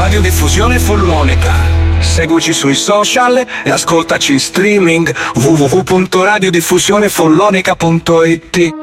Radiodiffusione Follonica. Seguici sui social e ascoltaci in streaming www.radiodiffusionefollonica.it.